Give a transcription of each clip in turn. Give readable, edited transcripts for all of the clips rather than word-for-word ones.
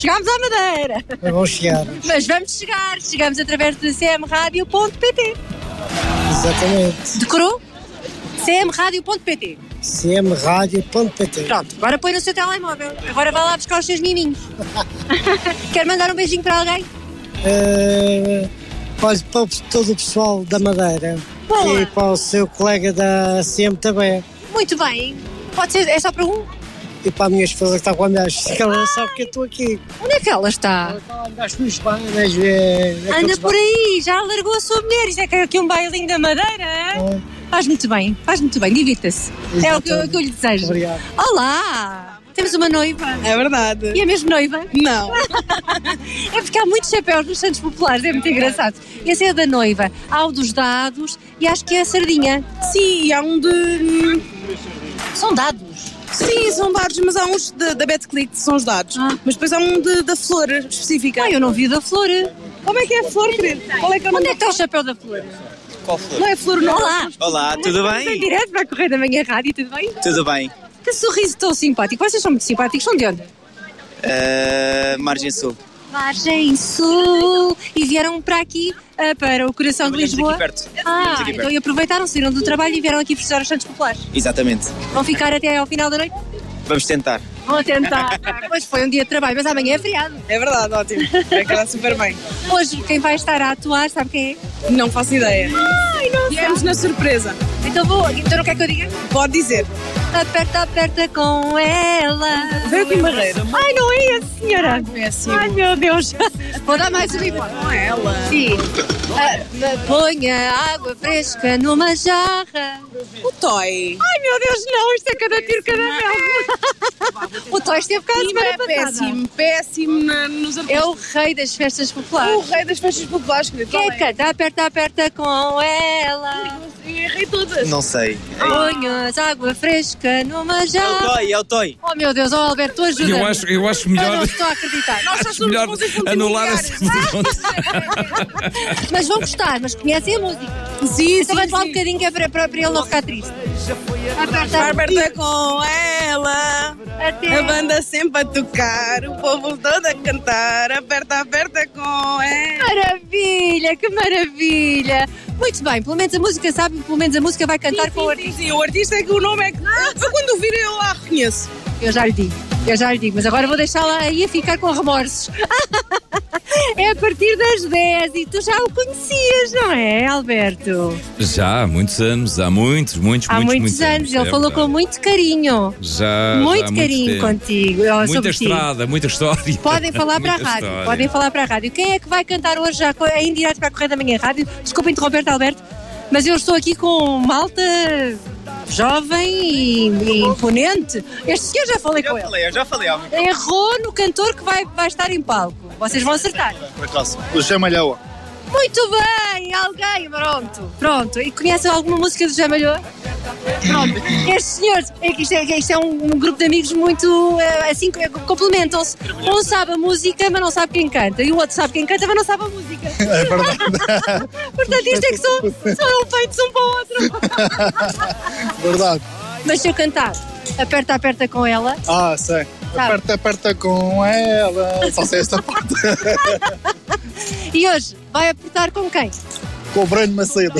Chegámos à Madeira. Vamos chegar. Mas vamos chegar. Chegamos através de cmradio.pt. Exatamente. Decorou? cmradio.pt. cmradio.pt. Pronto, agora põe no seu telemóvel. Agora vai lá buscar os seus miminhos. Quer mandar um beijinho para alguém? Para todo o pessoal da Madeira. Boa. E para o seu colega da CMTB. Muito bem. Pode ser, é só para um? E para a minha esposa que está com a minha, que ela sabe que eu estou aqui. Onde é que ela está? As suas bandas, Anda por aí, já largou a sua mulher. Isto é que é aqui um bailinho da Madeira, hein? Faz muito bem, divirta-se. É o que eu lhe desejo. Obrigado. Olá! Temos uma noiva. É verdade. E é mesmo noiva? Não. É porque há muitos chapéus nos Santos Populares, é muito engraçado. Esse é o da noiva, há o dos dados e acho que é a sardinha. Sim, e há um de... São dados. Sim, são dados, mas há uns da BetClick que são os dados. Mas depois há um da flor específica. Eu não vi o da flor. Como é que é a flor, querido? Qual é que é o Onde nome? é que está o chapéu da flor? Qual flor? Não é flor, não. Olá! Olá, tudo Vem bem? direto para a Correio da Manhã Rádio, tudo bem? Tudo bem. Que sorriso tão simpático. Vocês são muito simpáticos. São de onde? Margem Sul. Margem Sul. E vieram para aqui, para o coração de Trabalhamos Lisboa. aqui perto. Ah, Trabalhamos aqui então perto. e aproveitaram, saíram do trabalho e vieram aqui festejar os Santos Populares. Exatamente. Vão ficar até ao final da noite? Vamos tentar. Vão tentar. Pois foi um dia de trabalho, mas amanhã é feriado. É verdade, ótimo. Vai quedar super bem. Hoje quem vai estar a atuar, sabe quem é? Não faço ideia. Ai, não Viemos na surpresa. Então então não quer que eu diga? Pode dizer. Aperta, aperta com ela. Veio aqui Barreira. Ai, não é a senhora. Péssimo. Ai, meu Deus. Vou dar mais uma hipótese. Com ela. Sim. Ponha água fresca numa jarra. O Toy. Ai, meu Deus, não. Isto é cada tiro, cada mel. O Toy esteve cá a semana É passada. péssimo nos É o rei das festas O populares. rei das festas populares, querido. Quem é que canta? Aperta, aperta com ela. Errei todas. Não sei. Ponhas água fresca numa jarra. É o Toy. Oh, meu Deus, Alberto, ajuda. Eu acho Eu melhor, não estou a acreditar. Nós já acho somos melhor bons em pontos anular imobiliários. essa pergunta. Mas vão gostar, mas conhecem a música. Sim, Então vai falar um bocadinho que é para ele não ficar triste. Aperta, Aperta com ela. até. A banda sempre a tocar, o povo todo a cantar. Aperta, aperta com ela. Maravilha, que maravilha. Muito bem, pelo menos a música sabe, pelo menos a música vai cantar com o artista. Sim, o artista é que o nome é que. Eu quando vir eu lá reconheço. Eu já lhe digo, mas agora vou deixá-la aí a ficar com remorsos. É a partir das 10 e tu já o conhecias, não é, Alberto? Já há muitos anos, há muitos Há muitos anos, ele falou com muito carinho. Já, Muito já há carinho tempo. contigo. Muita Sobre ti. estrada, muita história. Podem falar para a Muita rádio. história. Podem falar para a rádio. Quem é que vai cantar hoje já em direto para a Correia da Manhã Rádio? Desculpa interromper-te, Alberto, mas eu estou aqui com malta jovem e imponente. Este senhor já falei com ele. Eu já falei há muito Errou no cantor que vai estar em palco. Vocês vão acertar. por acaso. O Jamalhoa. Muito bem, alguém, pronto. E conhece alguma música do Jamalhô? Pronto. Estes senhores, isto é um grupo de amigos muito, assim, complementam-se. Um sabe a música, mas não sabe quem canta. E o outro sabe quem canta, mas não sabe a música. É verdade. Portanto, isto é que são feitos um para o outro. Verdade. Mas se eu cantar, aperta, aperta com ela, Ah, sei. Sabe. Aperta, aperta com ela. Só sei esta parte. e hoje vai apertar com quem? Com o Breno Macedo.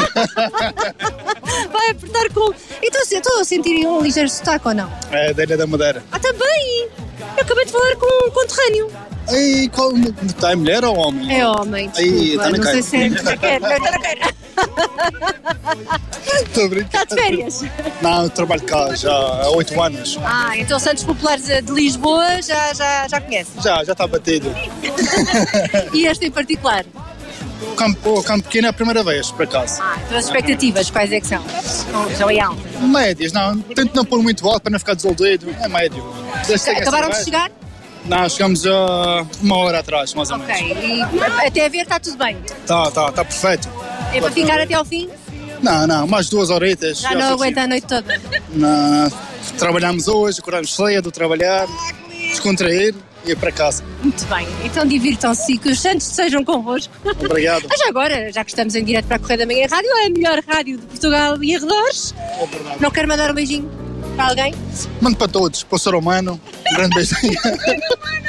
Vai apertar com... Então, estou a sentir um ligeiro sotaque ou não? É da Ilha da Madeira. Ah, também! Eu acabei de falar com um conterrâneo. Ei, qual é mulher ou homem? É homem, Aí, desculpa, tá na não cara. sei se é... Não quero. Estou a brincar. Está de férias? Não, eu trabalho cá já há 8 anos. Ah, então Santos Populares de Lisboa já conhece. Já está batido. E este em particular? O campo pequeno é a primeira vez, por acaso. Ah, então as expectativas, quais é que são? São em alta. Médias, não. Tento não pôr muito alto para não ficar desiludido. É médio. Acabaram de chegar? Não, chegamos a 1 hora atrás, mais ou menos. Ok, e até a ver está tudo bem. Tá perfeito. É para ficar até ao fim? Não, mais 2 horitas. Já não aguenta a noite toda. Não, trabalhamos hoje, acordamos cedo, trabalhar, descontrair e ir para casa. Muito bem, então divirtam-se e que os Santos sejam convosco. Obrigado. Mas agora, já que estamos em direto para a Correia da Manhã Rádio, é a melhor rádio de Portugal e arredores. É verdade. Não quero mandar um beijinho para alguém? Mando para todos, para o ser humano, um grande beijinho.